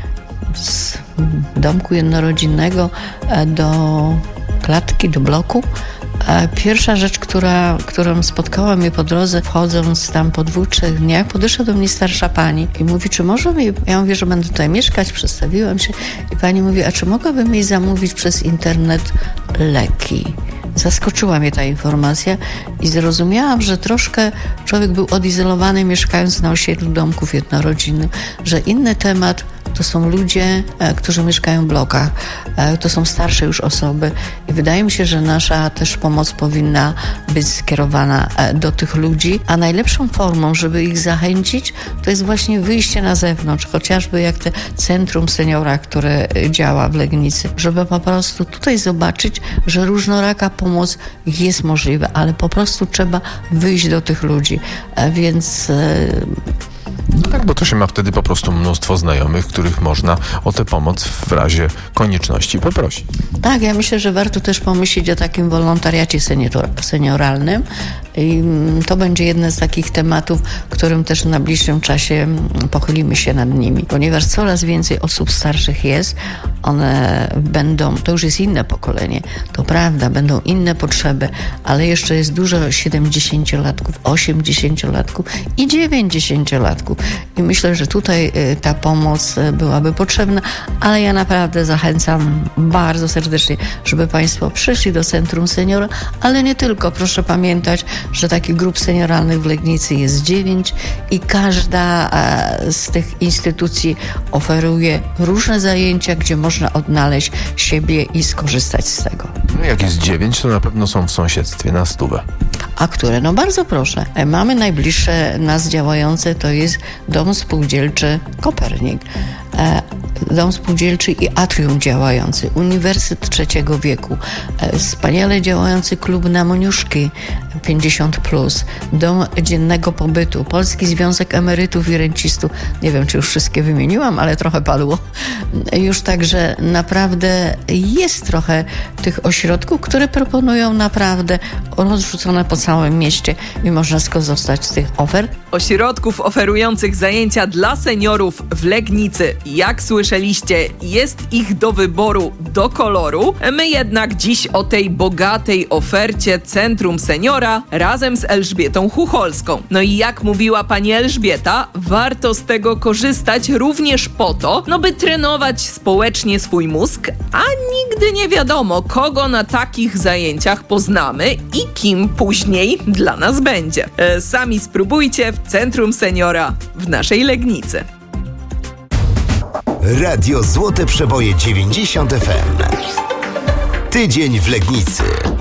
[SPEAKER 12] z domku jednorodzinnego do klatki, do bloku, pierwsza rzecz, którą spotkała mnie po drodze, wchodząc tam po 2-3 dniach, podeszła do mnie starsza pani i mówi, czy może mi... Ja mówię, że będę tutaj mieszkać, przedstawiłam się i pani mówi, a czy mogłabym jej zamówić przez internet leki? Zaskoczyła mnie ta informacja i zrozumiałam, że troszkę człowiek był odizolowany, mieszkając na osiedlu domków jednorodzinnych, że inny temat to są ludzie, którzy mieszkają w blokach. To są starsze już osoby i wydaje mi się, że nasza też pomoc powinna być skierowana do tych ludzi, a najlepszą formą, żeby ich zachęcić, to jest właśnie wyjście na zewnątrz, chociażby jak te Centrum Seniora, które działa w Legnicy, żeby po prostu tutaj zobaczyć, że różnoraka pomoc jest możliwa, ale po prostu trzeba wyjść do tych ludzi, więc...
[SPEAKER 4] No tak, bo to się ma wtedy po prostu mnóstwo znajomych, których można o tę pomoc w razie konieczności poprosić.
[SPEAKER 12] Tak, ja myślę, że warto też pomyśleć o takim wolontariacie senioralnym i to będzie jeden z takich tematów, którym też w najbliższym czasie pochylimy się nad nimi, ponieważ coraz więcej osób starszych jest, one będą, to już jest inne pokolenie, to prawda, będą inne potrzeby, ale jeszcze jest dużo 70-latków, 80-latków i 90-latków. I myślę, że tutaj ta pomoc byłaby potrzebna, ale ja naprawdę zachęcam bardzo serdecznie, żeby Państwo przyszli do Centrum Seniora, ale nie tylko. Proszę pamiętać, że takich grup senioralnych w Legnicy jest 9 i każda z tych instytucji oferuje różne zajęcia, gdzie można odnaleźć siebie i skorzystać z tego.
[SPEAKER 4] No jak jest 9, to na pewno są w sąsiedztwie na 100.
[SPEAKER 12] A które? No bardzo proszę. Mamy najbliższe nas działające, to jest Dom Spółdzielczy Kopernik. Dom Spółdzielczy i Atrium działający, Uniwersytet Trzeciego Wieku, wspaniale działający klub na Moniuszki 50+, Dom Dziennego Pobytu, Polski Związek Emerytów i Rencistów. Nie wiem, czy już wszystkie wymieniłam, ale trochę padło. Już także naprawdę jest trochę tych ośrodków, które proponują naprawdę rozrzucone po całym mieście i można skorzystać z tych ofert.
[SPEAKER 2] Ośrodków oferujących zajęcia dla seniorów w Legnicy. Jak słyszycie, słyszeliście, jest ich do wyboru, do koloru. My jednak dziś o tej bogatej ofercie Centrum Seniora razem z Elżbietą Chucholską. No i jak mówiła pani Elżbieta, warto z tego korzystać również po to, by trenować społecznie swój mózg, a nigdy nie wiadomo, kogo na takich zajęciach poznamy i kim później dla nas będzie. Sami spróbujcie w Centrum Seniora w naszej Legnicy.
[SPEAKER 1] Radio Złote Przeboje 90 FM. Tydzień w Legnicy.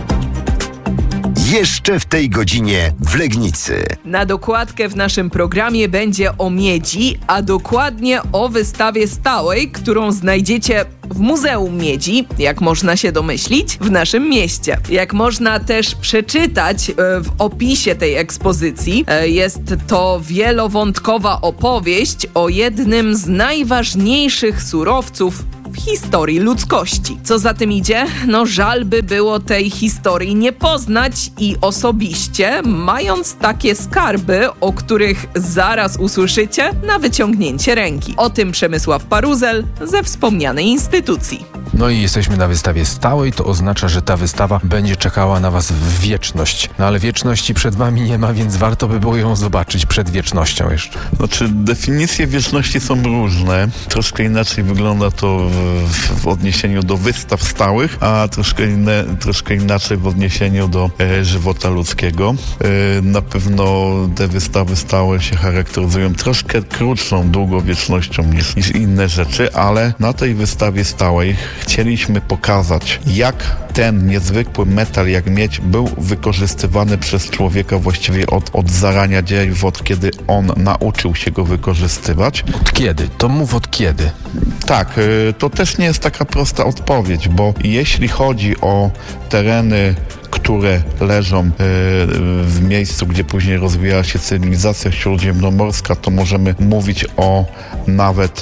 [SPEAKER 1] Jeszcze w tej godzinie w Legnicy.
[SPEAKER 2] Na dokładkę w naszym programie będzie o miedzi, a dokładnie o wystawie stałej, którą znajdziecie w Muzeum Miedzi, jak można się domyślić, w naszym mieście. Jak można też przeczytać w opisie tej ekspozycji, jest to wielowątkowa opowieść o jednym z najważniejszych surowców w historii ludzkości. Co za tym idzie? Żal by było tej historii nie poznać i osobiście, mając takie skarby, o których zaraz usłyszycie na wyciągnięcie ręki. O tym Przemysław Paruzel ze wspomnianej instytucji.
[SPEAKER 4] No i jesteśmy na wystawie stałej, to oznacza, że ta wystawa będzie czekała na was w wieczność. No ale wieczności przed wami nie ma, więc warto by było ją zobaczyć przed wiecznością jeszcze.
[SPEAKER 13] Znaczy, definicje wieczności są różne. Troszkę inaczej wygląda to w odniesieniu do wystaw stałych, a troszkę inaczej w odniesieniu do żywota ludzkiego. Na pewno te wystawy stałe się charakteryzują troszkę krótszą długowiecznością niż inne rzeczy, ale na tej wystawie stałej chcieliśmy pokazać, jak ten niezwykły metal jak miedź był wykorzystywany przez człowieka właściwie od zarania dziejów, od kiedy on nauczył się go wykorzystywać.
[SPEAKER 4] Od kiedy? To mów od kiedy.
[SPEAKER 13] Tak, to też nie jest taka prosta odpowiedź, bo jeśli chodzi o tereny, które leżą w miejscu, gdzie później rozwijała się cywilizacja śródziemnomorska, to możemy mówić o nawet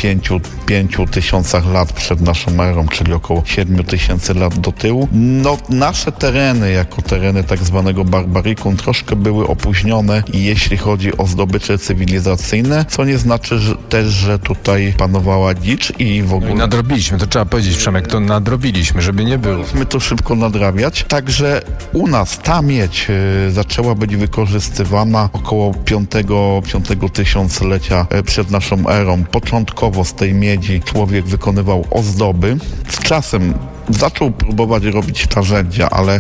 [SPEAKER 13] 5 tysiącach lat przed naszą erą, czyli około 7 tysięcy lat do tyłu. Nasze tereny, jako tereny tak zwanego barbarikum, troszkę były opóźnione, jeśli chodzi o zdobycze cywilizacyjne, co nie znaczy że tutaj panowała dzicz i w ogóle...
[SPEAKER 4] No i nadrobiliśmy, to trzeba powiedzieć, Przemek, to nadrobiliśmy, żeby nie było.
[SPEAKER 13] Musimy to szybko nadrabiać, także u nas ta miedź zaczęła być wykorzystywana około 5 tysiąclecia przed naszą erą. Początkowo z tej miedzi człowiek wykonywał ozdoby. Z czasem zaczął próbować robić narzędzia, ale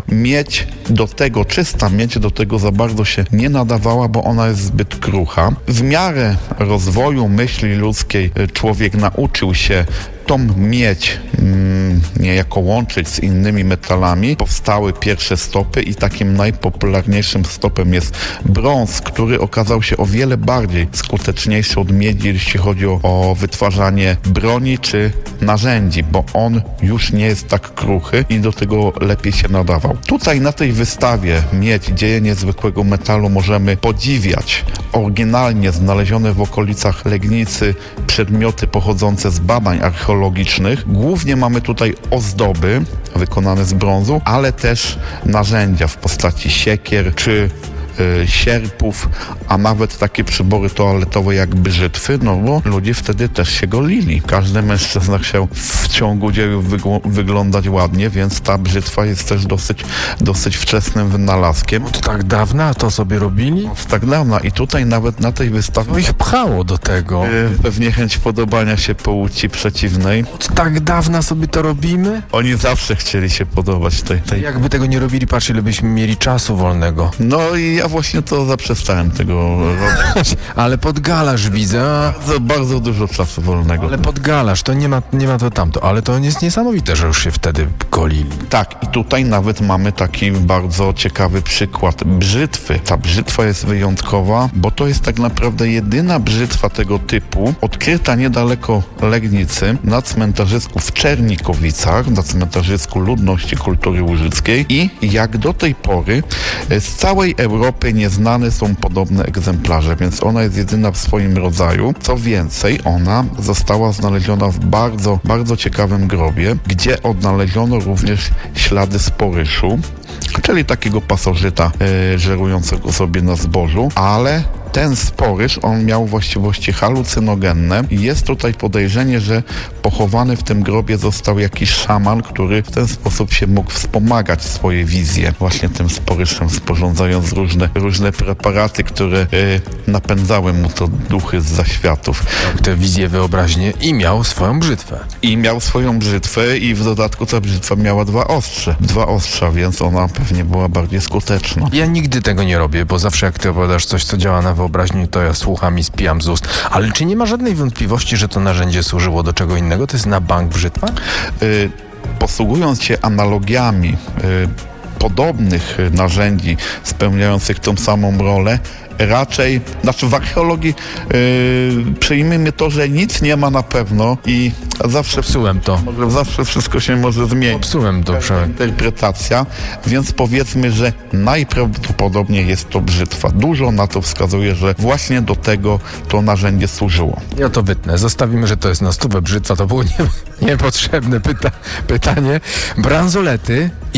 [SPEAKER 13] czysta miedź do tego za bardzo się nie nadawała, bo ona jest zbyt krucha. W miarę rozwoju myśli ludzkiej człowiek nauczył się tą miedź niejako łączyć z innymi metalami. Powstały pierwsze stopy i takim najpopularniejszym stopem jest brąz, który okazał się o wiele bardziej skuteczniejszy od miedzi, jeśli chodzi o wytwarzanie broni czy narzędzi, bo on już nie jest tak kruchy i do tego lepiej się nadawał. Tutaj na tej wystawie Miedź, dzieje niezwykłego metalu możemy podziwiać oryginalnie znalezione w okolicach Legnicy przedmioty pochodzące z badań archeologicznych. Głównie mamy tutaj ozdoby wykonane z brązu, ale też narzędzia w postaci siekier czy sierpów, a nawet takie przybory toaletowe jak brzytwy, bo ludzie wtedy też się golili. Każdy mężczyzna chciał w ciągu dziejów wyglądać ładnie, więc ta brzytwa jest też dosyć wczesnym wynalazkiem.
[SPEAKER 4] Od tak dawna to sobie robili?
[SPEAKER 13] Od tak dawna i tutaj nawet na tej wystawie...
[SPEAKER 4] No ich pchało do tego.
[SPEAKER 13] Pewnie chęć podobania się płci przeciwnej.
[SPEAKER 4] Od tak dawna sobie to robimy?
[SPEAKER 13] Oni zawsze chcieli się podobać tej...
[SPEAKER 4] Jakby tego nie robili, patrz, ile byśmy mieli czasu wolnego.
[SPEAKER 13] No i ja właśnie to zaprzestałem tego robić.
[SPEAKER 4] Ale podgalasz, widzę.
[SPEAKER 13] Bardzo dużo czasu wolnego.
[SPEAKER 4] Ale podgalasz, to nie ma to tamto. Ale to jest niesamowite, że już się wtedy golili.
[SPEAKER 13] Tak, i tutaj nawet mamy taki bardzo ciekawy przykład brzytwy. Ta brzytwa jest wyjątkowa, bo to jest tak naprawdę jedyna brzytwa tego typu odkryta niedaleko Legnicy, na cmentarzysku w Czernikowicach, na cmentarzysku Ludności Kultury Łużyckiej i jak do tej pory z całej Europy nieznane są podobne egzemplarze, więc ona jest jedyna w swoim rodzaju. Co więcej, ona została znaleziona w bardzo, bardzo ciekawym grobie, gdzie odnaleziono również ślady sporyszu, czyli takiego pasożyta żerującego sobie na zbożu, ale ten sporyż, on miał właściwości halucynogenne i jest tutaj podejrzenie, że pochowany w tym grobie został jakiś szaman, który w ten sposób się mógł wspomagać swoje wizje właśnie tym sporyżem, sporządzając różne preparaty, które napędzały mu to duchy z zaświatów.
[SPEAKER 4] Te wizje, wyobraźnie i miał swoją brzytwę.
[SPEAKER 13] I w dodatku ta brzytwa miała dwa ostrza, więc ona pewnie była bardziej skuteczna.
[SPEAKER 4] Ja nigdy tego nie robię, bo zawsze jak ty opowiadasz coś, co działa na wyobraźni, to ja słucham i spijam z ust. Ale czy nie ma żadnej wątpliwości, że to narzędzie służyło do czego innego? To jest na bank brzytwa?
[SPEAKER 13] Posługując się analogiami podobnych narzędzi spełniających tą samą rolę, raczej, w archeologii przyjmijmy to, że nic nie ma na pewno i zawsze zawsze wszystko się może zmienić.
[SPEAKER 4] Popsułem to.
[SPEAKER 13] Interpretacja, więc powiedzmy, że najprawdopodobniej jest to brzytwa. Dużo na to wskazuje, że właśnie do tego to narzędzie służyło.
[SPEAKER 4] Ja to wytnę. Zostawimy, że to jest na 100 brzytwa. To było niepotrzebne pytanie. Bransolety